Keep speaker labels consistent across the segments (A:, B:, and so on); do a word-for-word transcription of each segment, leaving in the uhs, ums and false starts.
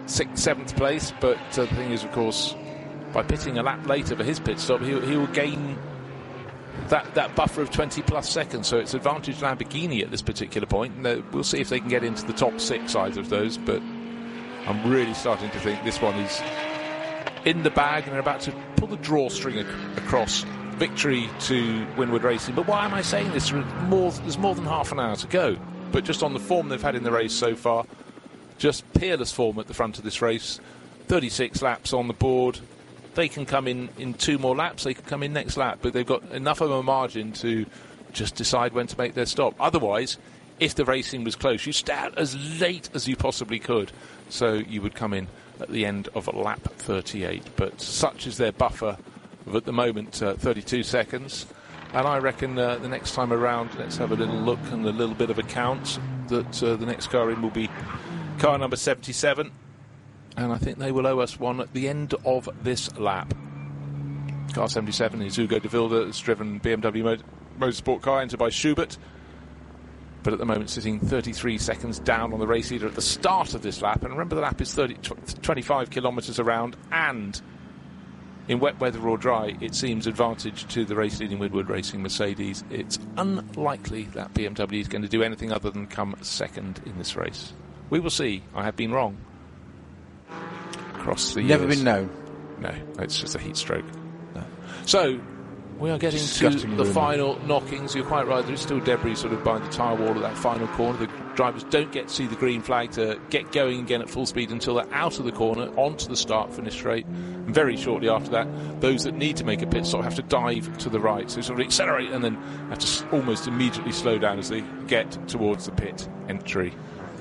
A: sixth, seventh place, but uh, the thing is, of course, by pitting a lap later for his pit stop, he, he will gain that, that buffer of twenty plus seconds, so it's advantage Lamborghini at this particular point, and uh, we'll see if they can get into the top six, either of those, but I'm really starting to think this one is in the bag, and they're about to pull the drawstring ac- across victory to Winward Racing. But why am I saying this? More, there's more than half an hour to go, but just on the form they've had in the race so far, just peerless form at the front of this race, thirty-six laps on the board. They can come in in two more laps, they can come in next lap, but they've got enough of a margin to just decide when to make their stop. Otherwise, if the racing was close, you start as late as you possibly could, so you would come in at the end of lap thirty-eight. But such is their buffer of, at the moment, uh, thirty-two seconds. And I reckon uh, the next time around, let's have a little look and a little bit of a count, that uh, the next car in will be car number seventy-seven. And I think they will owe us one at the end of this lap. Car seventy-seven is Hugo de Wilde. It's driven B M W Motor- Motorsport car, entered by Schubert. But at the moment sitting thirty-three seconds down on the race leader at the start of this lap. And remember, the lap is thirty, twenty-five kilometres around, and in wet weather or dry, it seems advantage to the race-leading Winward Racing Mercedes. It's unlikely that B M W is going to do anything other than come second in this race. We will see. I have been wrong. Across the
B: Never
A: years.
B: been known.
A: No, it's just a heat stroke. No. So, we are getting to
B: Disgusting
A: the
B: rumour.
A: final knockings. You're quite right, there is still debris sort of behind the tyre wall of that final corner. The drivers don't get to see the green flag to get going again at full speed until they're out of the corner, onto the start-finish straight. And very shortly after that, those that need to make a pit stop have to dive to the right. So sort of accelerate and then have to s- almost immediately slow down as they get towards the pit entry.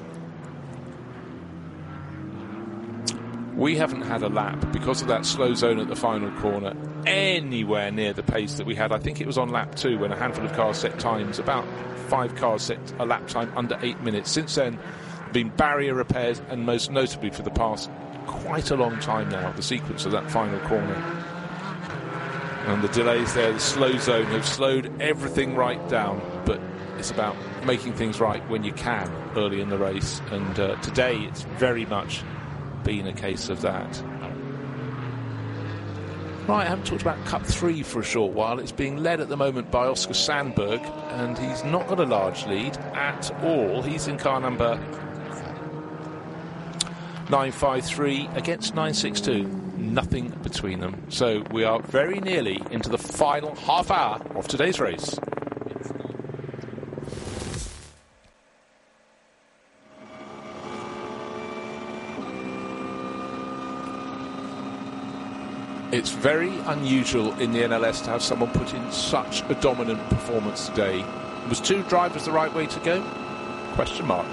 A: We haven't had a lap, because of that slow zone at the final corner, anywhere near the pace that we had. I think it was on lap two when a handful of cars set times, about five cars set a lap time under eight minutes. Since then, there have been barrier repairs, and most notably for the past quite a long time now, the sequence of that final corner. And the delays there, the slow zone, have slowed everything right down, but it's about making things right when you can early in the race. And uh, today, it's very much been a case of that. Right, I haven't talked about Cup three for a short while. It's being led at the moment by Oscar Sandberg, and he's not got a large lead at all. He's in car number nine five three against nine six two. Nothing between them. So we are very nearly into the final half hour of today's race. It's very unusual in the N L S to have someone put in such a dominant performance today. Was two drivers the right way to go? Question mark.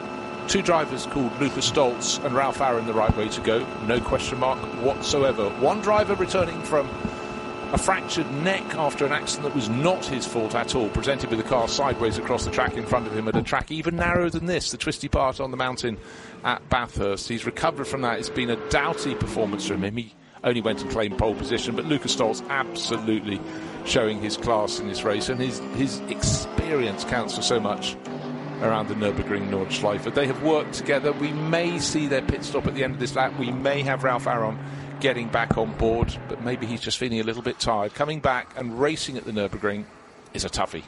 A: Two drivers called Lucas Stoltz and Ralph Aaron the right way to go? No question mark whatsoever. One driver returning from a fractured neck after an accident that was not his fault at all, presented with the car sideways across the track in front of him at a track even narrower than this, the twisty part on the mountain at Bathurst. He's recovered from that. It's been a doughty performance from him. He only went and claimed pole position, but Lucas Stoltz absolutely showing his class in this race, and his, his experience counts for so much around the Nürburgring Nordschleife. They have worked together. We may see their pit stop at the end of this lap. We may have Ralph Aaron getting back on board, but maybe he's just feeling a little bit tired. Coming back and racing at the Nürburgring is a toughie.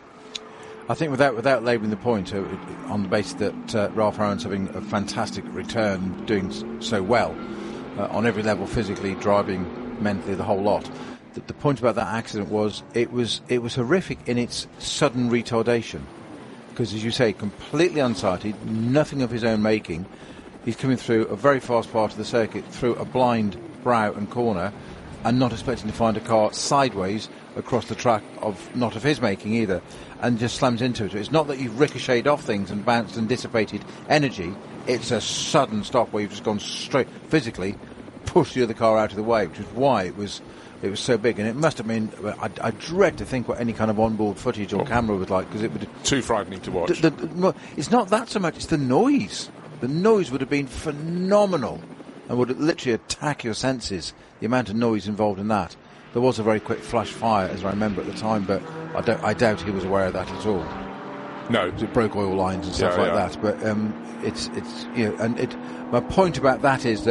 B: I think without without labelling the point, uh, on the basis that uh, Ralph Aaron's having a fantastic return, doing s- so well, uh, on every level, physically, driving, mentally, the whole lot. The, the point about that accident was it was it was horrific in its sudden retardation. Because, as you say, completely unsighted, nothing of his own making. He's coming through a very fast part of the circuit, through a blind brow and corner, and not expecting to find a car sideways across the track of not of his making either, and just slams into it. It's not that you've ricocheted off things and bounced and dissipated energy. It's a sudden stop where you've just gone straight, physically, pushed the other car out of the way, which is why it was it was so big. And it must have been, I, I dread to think what any kind of onboard footage or camera was like, because it would...
A: Too frightening to watch.
B: The, the, it's not that so much, it's the noise. The noise would have been phenomenal and would literally attack your senses, the amount of noise involved in that. There was a very quick flash fire, as I remember at the time, but I, don't, I doubt he was aware of that at all.
A: No.
B: It broke oil lines and stuff
A: yeah,
B: like
A: yeah.
B: that. But um, it's, it's, you know, and it, my point about that is that